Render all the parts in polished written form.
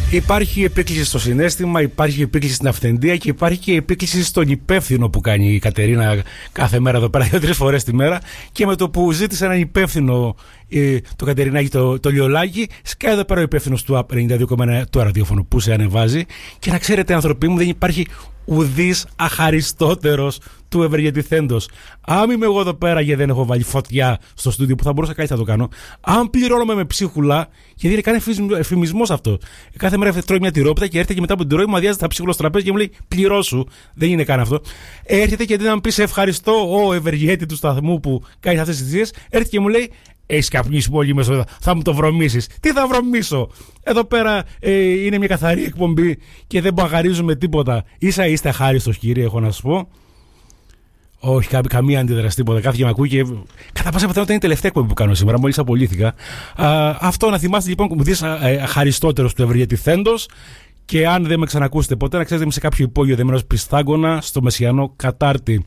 Υπάρχει επίκληση στο συναίσθημα, υπάρχει επίκληση στην αυθεντία και υπάρχει και επίκληση στον υπεύθυνο που κάνει η Κατερίνα κάθε μέρα εδώ πέρα, 2-3 φορές τη μέρα. Και με το που ζήτησε έναν υπεύθυνο, το Κατερινάκι, το Λιολάκι, σκάει εδώ πέρα ο υπεύθυνος του 92,1 του ραδιόφωνου που σε ανεβάζει. Και να ξέρετε, άνθρωποι μου, δεν υπάρχει ουδής αχαριστότερος του ευεργετηθέντος. Αν είμαι εγώ εδώ πέρα και δεν έχω βάλει φωτιά στο στούντιο, που θα μπορούσα κάτι να το κάνω, αν πληρώνομαι με ψίχουλα, γιατί είναι κάνει εφημισμός αυτό. Κάθε μέρα τρώει μια τυρόπιτα και έρχεται και μετά από την τρώει μου αδειάζει τα ψίχουλα στο τραπέζι και μου λέει πληρώσου. Δεν είναι καν αυτό. Έρχεται και αντί να μου πει σε ευχαριστώ, ο ευεργέτη του σταθμού που κάνει αυτές τις θυσίες, έρχεται και μου λέει έχεις καπνίσει πολύ μέσα εδώ, θα μου το βρωμίσεις. Τι θα βρωμίσω? Εδώ πέρα είναι μια καθαρή εκπομπή και δεν μπαγαρίζουμε τίποτα. Είστε αχάριστος, κύριε, έχω να σας πω. Όχι, καμία αντίδραση, τίποτα. Κάθε και με ακούει και κατά πάσα πιθανότητα είναι η τελευταία εκπομπή που κάνω σήμερα. Μόλις απολύθηκα. Αυτό να θυμάστε λοιπόν, μου δεις αχαριστότερος του ευεργετηθέντος. Και αν δεν με ξανακούσετε ποτέ, να ξέρετε, είμαι σε κάποιο υπόγειο δεμένος Πριστάγκονα στο Μεσσιανό Κατάρτι.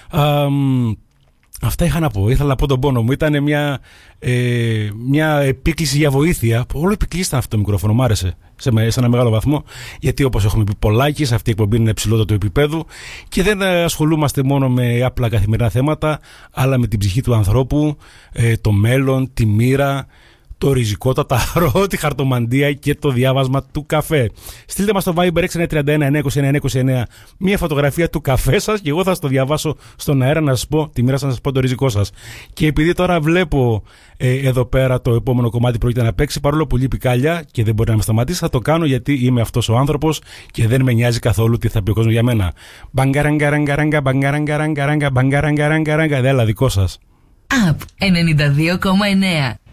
Αυτά είχα να πω. Ήθελα να πω τον πόνο μου. Ήταν μια επίκληση για βοήθεια. Όλο επικλείσταν αυτό το μικρόφωνο. Μ' άρεσε σε ένα μεγάλο βαθμό. Γιατί όπως έχουμε πει πολλάκι, σε αυτή η εκπομπή είναι υψηλότερο επίπεδου. Και δεν ασχολούμαστε μόνο με απλά καθημερινά θέματα, αλλά με την ψυχή του ανθρώπου, το μέλλον, τη μοίρα, το ριζικό, το ταρό, τη χαρτομαντία και το διάβασμα του καφέ. Στείλτε μας στο Viber 631-929-929 μια φωτογραφία του καφέ σας και εγώ θα σας το διαβάσω στον αέρα να σας πω τη μοίρα σας, να σας πω το ριζικό σας. Και επειδή τώρα βλέπω εδώ πέρα το επόμενο κομμάτι πρόκειται να παίξει, παρόλο που λείπει Κάλια και δεν μπορεί να με σταματήσει, θα το κάνω γιατί είμαι αυτός ο άνθρωπος και δεν με νοιάζει καθόλου τι θα πει ο κόσμος για μένα. Μπαγκαραγκαραγκαράγκα, μπαγκαραγκαραγκαράγκα, μπαγκαραγκαραγκαράγκα, έλα δικό σας. Up 92,9.